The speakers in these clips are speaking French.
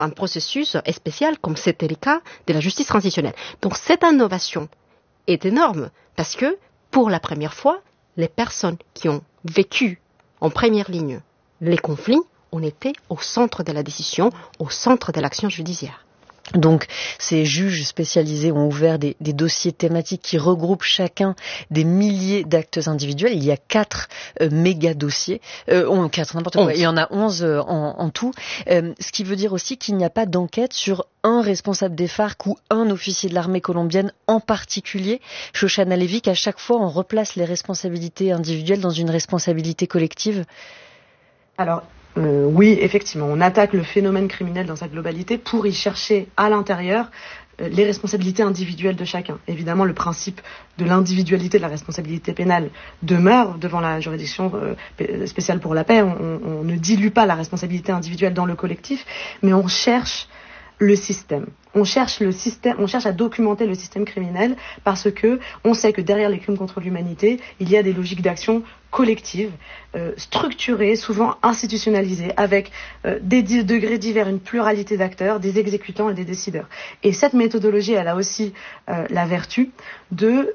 un processus spécial comme c'était le cas de la justice transitionnelle. Donc cette innovation est énorme parce que pour la première fois, les personnes qui ont vécu en première ligne les conflits ont été au centre de la décision, au centre de l'action judiciaire. Donc, ces juges spécialisés ont ouvert des dossiers thématiques qui regroupent chacun des milliers d'actes individuels. Il y a 4 méga dossiers, 4 n'importe quoi. 11. Il y en a 11 en tout. Ce qui veut dire aussi qu'il n'y a pas d'enquête sur un responsable des FARC ou un officier de l'armée colombienne en particulier. Shoshana Lévy, qu'à chaque fois on replace les responsabilités individuelles dans une responsabilité collective. Alors, oui, effectivement, on attaque le phénomène criminel dans sa globalité pour y chercher à l'intérieur les responsabilités individuelles de chacun. Évidemment, le principe de l'individualité de la responsabilité pénale demeure devant la juridiction spéciale pour la paix. On ne dilue pas la responsabilité individuelle dans le collectif, mais on cherche le système. On cherche à documenter le système criminel parce que on sait que derrière les crimes contre l'humanité, il y a des logiques d'action collectives, structurées, souvent institutionnalisées, avec des degrés divers, une pluralité d'acteurs, des exécutants et des décideurs. Et cette méthodologie, elle a aussi la vertu de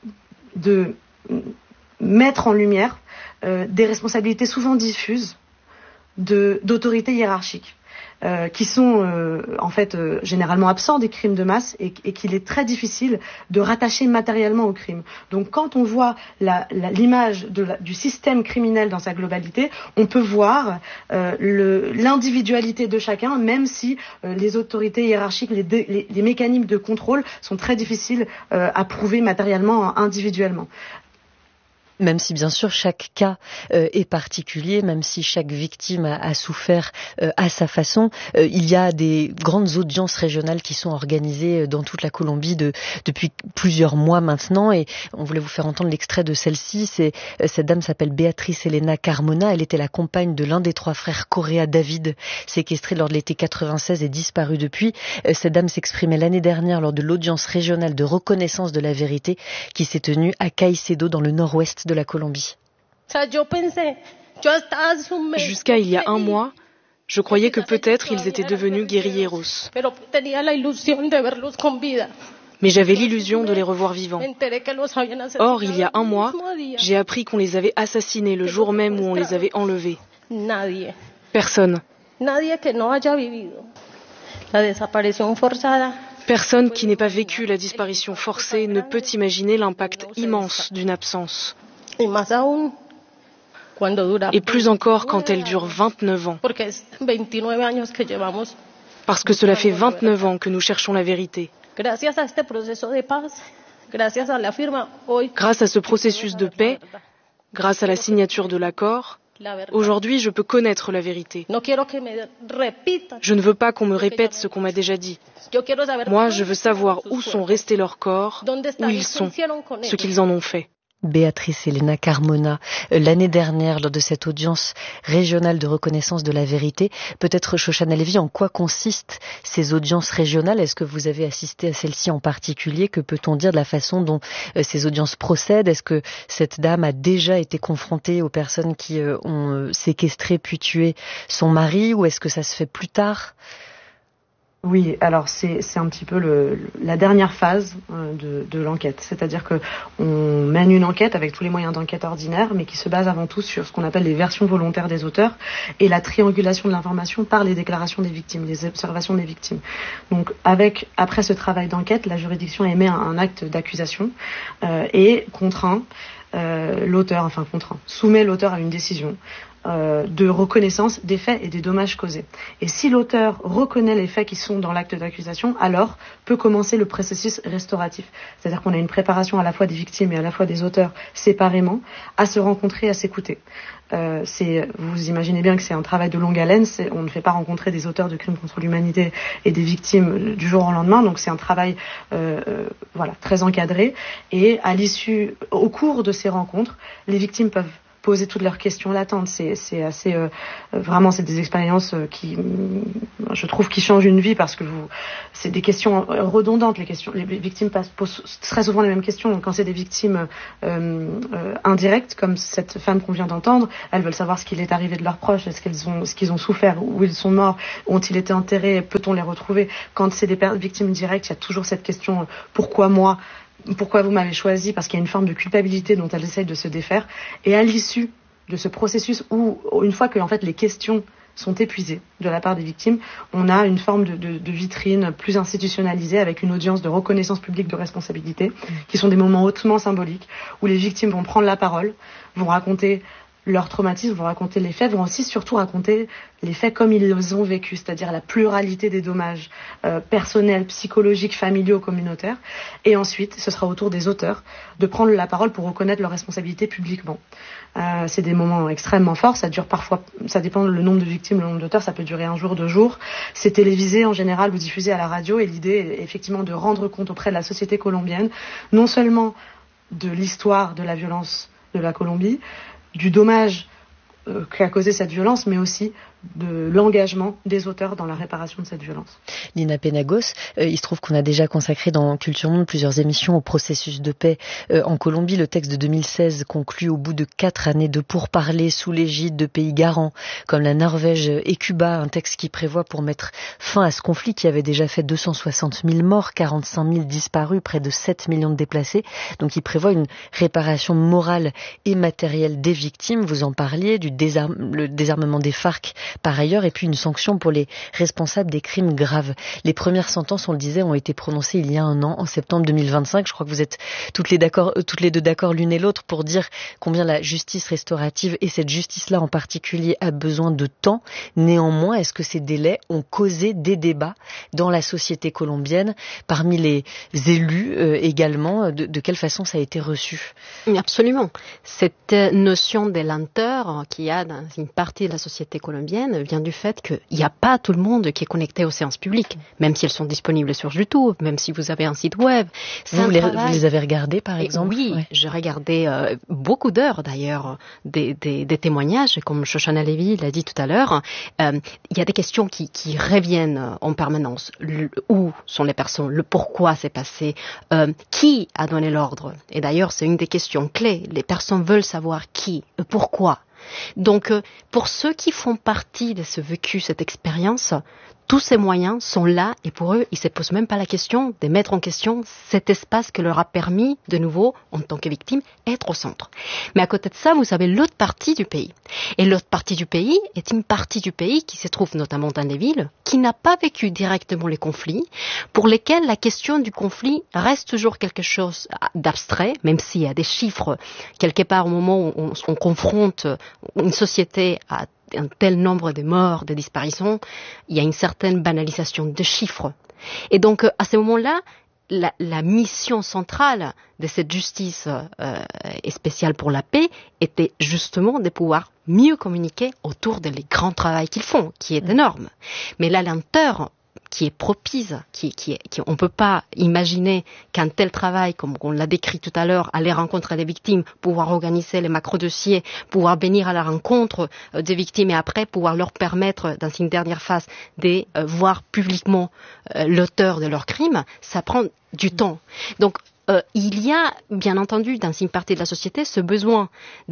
mettre en lumière des responsabilités souvent diffuses d'autorités hiérarchiques. Qui sont en fait généralement absents des crimes de masse et qu'il est très difficile de rattacher matériellement au crime. Donc quand on voit l'image du système criminel dans sa globalité, on peut voir l'individualité de chacun, même si les autorités hiérarchiques, les mécanismes de contrôle sont très difficiles à prouver matériellement, individuellement. Même si bien sûr chaque cas est particulier, même si chaque victime a souffert à sa façon, il y a des grandes audiences régionales qui sont organisées dans toute la Colombie depuis plusieurs mois maintenant, et on voulait vous faire entendre l'extrait de celle-ci. Cette dame s'appelle Béatrice Elena Carmona, elle était la compagne de l'un des 3 frères Correa David, séquestré lors de l'été 96 et disparu depuis. Cette dame s'exprimait l'année dernière lors de l'audience régionale de reconnaissance de la vérité qui s'est tenue à Caicedo dans le nord-ouest de la Colombie. Jusqu'à il y a un mois, je croyais que peut-être ils étaient devenus guerrilleros. Mais j'avais l'illusion de les revoir vivants. Or, il y a un mois, j'ai appris qu'on les avait assassinés le jour même où on les avait enlevés. Personne. Personne qui n'ait pas vécu la disparition forcée ne peut imaginer l'impact immense d'une absence. Et plus encore quand elle dure 29 ans. Parce que cela fait 29 ans que nous cherchons la vérité. Grâce à ce processus de paix, grâce à la signature de l'accord, aujourd'hui je peux connaître la vérité. Je ne veux pas qu'on me répète ce qu'on m'a déjà dit. Moi, je veux savoir où sont restés leurs corps, où ils sont, ce qu'ils en ont fait. Béatrice Elena Carmona, l'année dernière, lors de cette audience régionale de reconnaissance de la vérité. Peut-être, Shoshana Lévy, en quoi consistent ces audiences régionales? Est-ce que vous avez assisté à celle-ci en particulier? Que peut-on dire de la façon dont ces audiences procèdent? Est-ce que cette dame a déjà été confrontée aux personnes qui ont séquestré puis tué son mari, ou est-ce que ça se fait plus tard? Oui, alors c'est un petit peu la dernière phase de l'enquête. C'est-à-dire que on mène une enquête avec tous les moyens d'enquête ordinaires, mais qui se base avant tout sur ce qu'on appelle les versions volontaires des auteurs et la triangulation de l'information par les déclarations des victimes, les observations des victimes. Donc après ce travail d'enquête, la juridiction émet un acte d'accusation et soumet l'auteur à une décision de reconnaissance des faits et des dommages causés. Et si l'auteur reconnaît les faits qui sont dans l'acte d'accusation, alors peut commencer le processus restauratif. C'est-à-dire qu'on a une préparation à la fois des victimes et à la fois des auteurs séparément à se rencontrer, à s'écouter. Vous imaginez bien que c'est un travail de longue haleine. On ne fait pas rencontrer des auteurs de crimes contre l'humanité et des victimes du jour au lendemain. Donc c'est un travail très encadré. Et à l'issue, au cours de ces rencontres, les victimes peuvent poser toutes leurs questions latentes. C'est assez vraiment, c'est des expériences qui, je trouve, qui changent une vie parce que c'est des questions redondantes. Les victimes posent très souvent les mêmes questions. Donc, quand c'est des victimes indirectes, comme cette femme qu'on vient d'entendre, elles veulent savoir ce qu'il est arrivé de leurs proches, ce qu'ils ont souffert, où ils sont morts, ont-ils été enterrés, peut-on les retrouver. Quand c'est des victimes directes, il y a toujours cette question pourquoi moi? Pourquoi vous m'avez choisi? Parce qu'il y a une forme de culpabilité dont elles essayent de se défaire. Et à l'issue de ce processus où, une fois que en fait les questions sont épuisées de la part des victimes, on a une forme de vitrine plus institutionnalisée avec une audience de reconnaissance publique de responsabilité, qui sont des moments hautement symboliques où les victimes vont prendre la parole, vont raconter leur traumatisme, vont raconter les faits, vont aussi surtout raconter les faits comme ils les ont vécus, c'est-à-dire la pluralité des dommages personnels, psychologiques, familiaux, communautaires. Et ensuite, ce sera au tour des auteurs de prendre la parole pour reconnaître leurs responsabilités publiquement. C'est des moments extrêmement forts, ça dure parfois, ça dépend le nombre de victimes, le nombre d'auteurs, ça peut durer 1 jour, 2 jours. C'est télévisé en général ou diffusé à la radio, et l'idée est effectivement de rendre compte auprès de la société colombienne, non seulement de l'histoire de la violence de la Colombie, du dommage qu'a causé cette violence, mais aussi de l'engagement des auteurs dans la réparation de cette violence. Nina Penagos, il se trouve qu'on a déjà consacré dans Culture Monde plusieurs émissions au processus de paix en Colombie. Le texte de 2016 conclut au bout de 4 années de pourparlers sous l'égide de pays garants comme la Norvège et Cuba, un texte qui prévoit pour mettre fin à ce conflit qui avait déjà fait 260 000 morts, 45 000 disparus, près de 7 millions de déplacés. Donc il prévoit une réparation morale et matérielle des victimes. Vous en parliez, le désarmement des FARC par ailleurs, et puis une sanction pour les responsables des crimes graves. Les premières sentences, on le disait, ont été prononcées il y a 1 an, en septembre 2025. Je crois que vous êtes toutes les deux d'accord l'une et l'autre pour dire combien la justice restaurative, et cette justice-là en particulier, a besoin de temps. Néanmoins, est-ce que ces délais ont causé des débats dans la société colombienne, parmi les élus également? De quelle façon ça a été reçu? Absolument. Cette notion de lenteur qu'il y a dans une partie de la société colombienne vient du fait qu'il n'y a pas tout le monde qui est connecté aux séances publiques, même si elles sont disponibles sur YouTube, même si vous avez un site web. Vous les avez regardées, par exemple? Oui, ouais. J'ai regardé beaucoup d'heures, d'ailleurs, des témoignages, comme Shoshana Levy l'a dit tout à l'heure. Il y a des questions qui reviennent en permanence. Où sont les personnes? Le pourquoi c'est passé? Qui a donné l'ordre? Et d'ailleurs, c'est une des questions clés. Les personnes veulent savoir qui, pourquoi. Donc, pour ceux qui font partie de ce vécu, cette expérience, tous ces moyens sont là, et pour eux, ils ne se posent même pas la question de mettre en question cet espace que leur a permis, de nouveau, en tant que victime, être au centre. Mais à côté de ça, vous avez l'autre partie du pays. Et l'autre partie du pays est une partie du pays qui se trouve notamment dans les villes, qui n'a pas vécu directement les conflits, pour lesquels la question du conflit reste toujours quelque chose d'abstrait, même s'il y a des chiffres, quelque part au moment où on confronte une société à un tel nombre de morts, de disparitions, il y a une certaine banalisation de chiffres. Et donc, à ce moment-là, la mission centrale de cette justice spéciale pour la paix était justement de pouvoir mieux communiquer autour des grands travaux qu'ils font, qui est énorme. Mais la lenteur qui est propice, on ne peut pas imaginer qu'un tel travail, comme on l'a décrit tout à l'heure, aller rencontrer des victimes, pouvoir organiser les macro-dossiers, pouvoir venir à la rencontre des victimes et après pouvoir leur permettre, dans une dernière phase, de voir publiquement l'auteur de leur crime, ça prend du temps. Donc, il y a, bien entendu, dans une partie de la société, ce besoin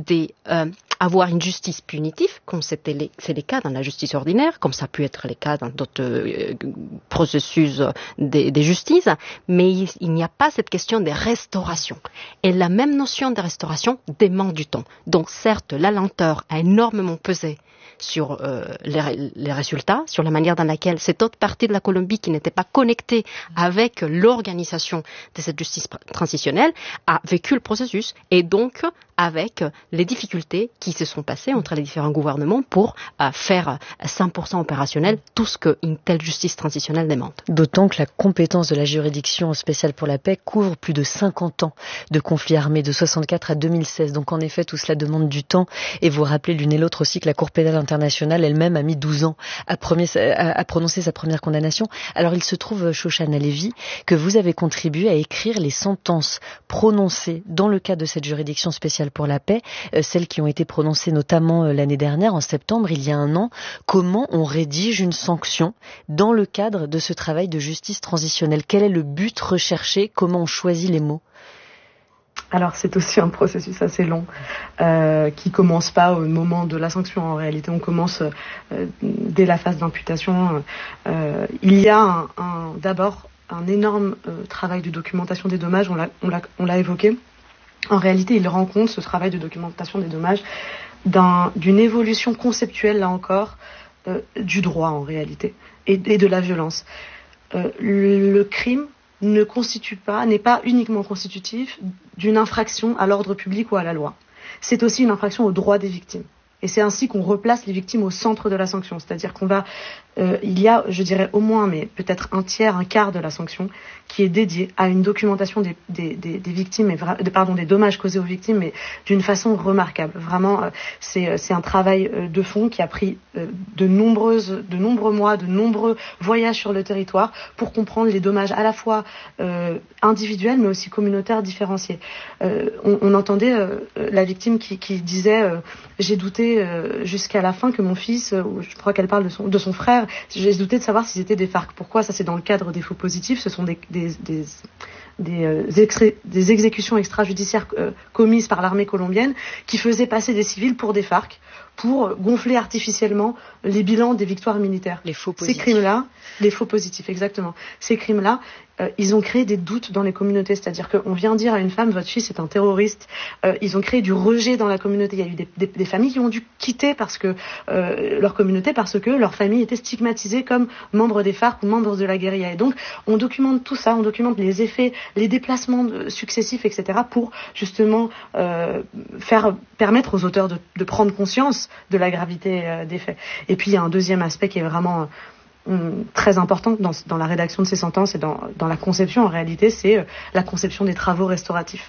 d'avoir une justice punitive, comme c'est le cas dans la justice ordinaire, comme ça peut être le cas dans d'autres processus de justice, mais il n'y a pas cette question de restauration. Et la même notion de restauration demande du temps. Donc, certes, la lenteur a énormément pesé sur les résultats, sur la manière dans laquelle cette autre partie de la Colombie qui n'était pas connectée avec l'organisation de cette justice transitionnelle a vécu le processus et donc avec les difficultés qui se sont passées entre les différents gouvernements pour faire 100% opérationnel tout ce qu'une telle justice transitionnelle demande. D'autant que la compétence de la juridiction spéciale pour la paix couvre plus de 50 ans de conflits armés, de 64 à 2016. Donc en effet, tout cela demande du temps. Et vous rappelez l'une et l'autre aussi que la Cour pénale internationale elle-même a mis 12 ans à prononcer sa première condamnation. Alors il se trouve, Shoshana Levy, que vous avez contribué à écrire les sentences prononcées dans le cadre de cette juridiction spéciale spéciale pour la paix, celles qui ont été prononcées notamment l'année dernière, en septembre, il y a un an. Comment on rédige une sanction dans le cadre de ce travail de justice transitionnelle? Quel est le but recherché? Comment on choisit les mots? Alors c'est aussi un processus assez long qui commence pas au moment de la sanction. En réalité, on commence dès la phase d'imputation. Il y a d'abord un énorme travail de documentation des dommages. On l'a évoqué. En réalité, il rend compte, ce travail de documentation des dommages, d'une évolution conceptuelle, là encore, du droit en réalité et de la violence. Le crime n'est pas uniquement constitutif d'une infraction à l'ordre public ou à la loi. C'est aussi une infraction aux droits des victimes. Et c'est ainsi qu'on replace les victimes au centre de la sanction. C'est-à-dire qu'on va... il y a, je dirais au moins, mais peut-être un quart de la sanction qui est dédié à une documentation des victimes, des dommages causés aux victimes, mais d'une façon remarquable. Vraiment, c'est un travail de fond qui a pris de nombreux mois, de nombreux voyages sur le territoire pour comprendre les dommages à la fois individuels, mais aussi communautaires différenciés. On entendait la victime qui disait j'ai douté jusqu'à la fin que mon fils, je crois qu'elle parle de son frère, j'ai douté de savoir s'ils étaient des FARC. Pourquoi? Ça, c'est dans le cadre des faux positifs. Ce sont des exécutions extrajudiciaires commises par l'armée colombienne qui faisaient passer des civils pour des FARC pour gonfler artificiellement les bilans des victoires militaires. Les faux positifs. Ces crimes-là, les faux positifs, exactement. Ces crimes-là, ils ont créé des doutes dans les communautés. C'est-à-dire qu'on vient dire à une femme, votre fils est un terroriste. Ils ont créé du rejet dans la communauté. Il y a eu des familles qui ont dû quitter leur communauté parce que leur famille était stigmatisée comme membre des FARC ou membre de la guérilla. Et donc, on documente tout ça, on documente les effets, les déplacements successifs, etc. pour justement permettre aux auteurs de prendre conscience de la gravité des faits. Et puis, il y a un deuxième aspect qui est vraiment très important dans la rédaction de ces sentences et dans la conception en réalité, c'est la conception des travaux restauratifs.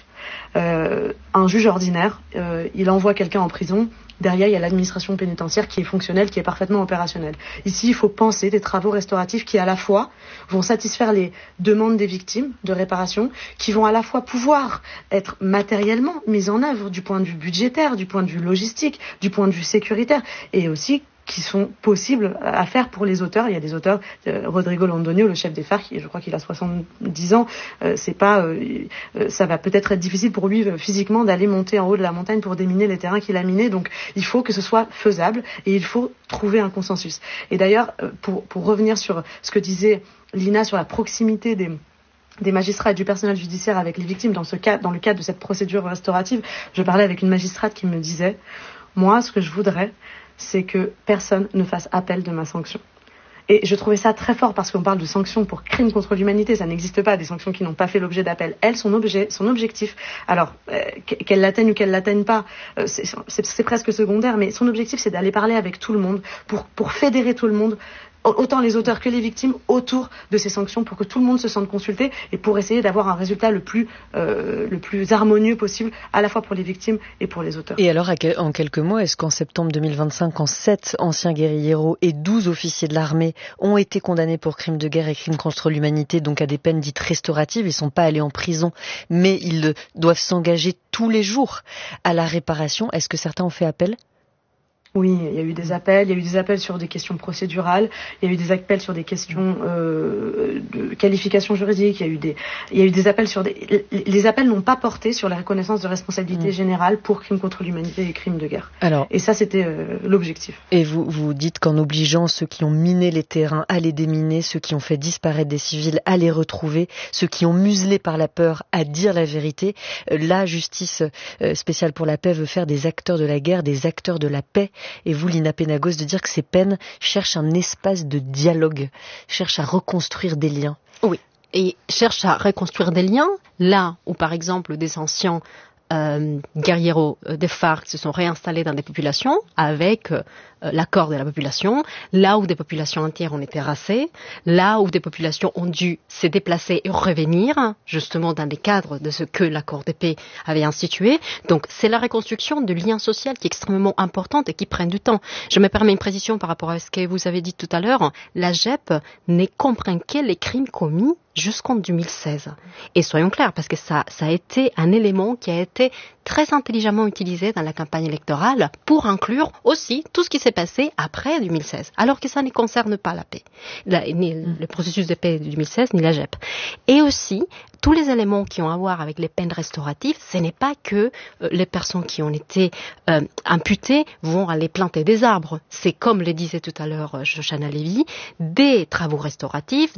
Un juge ordinaire, il envoie quelqu'un en prison, derrière il y a l'administration pénitentiaire qui est fonctionnelle, qui est parfaitement opérationnelle. Ici, il faut penser des travaux restauratifs qui à la fois vont satisfaire les demandes des victimes de réparation, qui vont à la fois pouvoir être matériellement mis en œuvre du point de vue budgétaire, du point de vue logistique, du point de vue sécuritaire, et aussi qui sont possibles à faire pour les auteurs. Il y a des auteurs, Rodrigo Londoño, le chef des FARC, je crois qu'il a 70 ans, ça va peut-être être difficile pour lui physiquement d'aller monter en haut de la montagne pour déminer les terrains qu'il a minés, donc il faut que ce soit faisable et il faut trouver un consensus. Et d'ailleurs, pour revenir sur ce que disait Lina sur la proximité des magistrats et du personnel judiciaire avec les victimes dans le cadre de cette procédure restaurative, je parlais avec une magistrate qui me disait, moi, ce que je voudrais, c'est que personne ne fasse appel de ma sanction. Et je trouvais ça très fort parce qu'on parle de sanctions pour crimes contre l'humanité, ça n'existe pas, des sanctions qui n'ont pas fait l'objet d'appel. Elle, son objectif, alors qu'elle l'atteigne ou qu'elle l'atteigne pas, c'est presque secondaire, mais son objectif c'est d'aller parler avec tout le monde, pour fédérer tout le monde, autant les auteurs que les victimes, autour de ces sanctions pour que tout le monde se sente consulté et pour essayer d'avoir un résultat le plus harmonieux possible, à la fois pour les victimes et pour les auteurs. Et alors, en quelques mots, est-ce qu'en septembre 2025, quand 7 anciens guérilleros et 12 officiers de l'armée ont été condamnés pour crimes de guerre et crimes contre l'humanité, donc à des peines dites restauratives, ils ne sont pas allés en prison, mais ils doivent s'engager tous les jours à la réparation, est-ce que certains ont fait appel ? Oui, il y a eu des appels sur des questions procédurales, il y a eu des appels sur des questions de qualification juridique, il y a eu des appels les appels n'ont pas porté sur la reconnaissance de responsabilité générale pour crimes contre l'humanité et crimes de guerre. Et ça, c'était l'objectif. Et vous dites qu'en obligeant ceux qui ont miné les terrains à les déminer, ceux qui ont fait disparaître des civils à les retrouver, ceux qui ont muselé par la peur à dire la vérité, la justice spéciale pour la paix veut faire des acteurs de la guerre des acteurs de la paix. Et vous, Lina Penagos, de dire que ces peines cherchent un espace de dialogue, cherchent à reconstruire des liens. Oui, et cherchent à reconstruire des liens là où, par exemple, des anciens guerrieros des FARC se sont réinstallés dans des populations avec l'accord de la population, là où des populations entières ont été rassées, là où des populations ont dû se déplacer et revenir, justement dans les cadres de ce que l'accord de paix avait institué. Donc c'est la reconstruction de liens sociaux qui est extrêmement importante et qui prend du temps. Je me permets une précision par rapport à ce que vous avez dit tout à l'heure. La JEP ne comprend que les crimes commis jusqu'en 2016. Et soyons clairs, parce que ça a été un élément qui a été très intelligemment utilisé dans la campagne électorale pour inclure aussi tout ce qui s'est passé après 2016, alors que ça ne concerne pas la paix, ni le processus de paix de 2016, ni la JEP. Et aussi, tous les éléments qui ont à voir avec les peines restauratives, ce n'est pas que les personnes qui ont été imputées vont aller planter des arbres. C'est comme le disait tout à l'heure Shoshana Levy, des travaux restauratifs,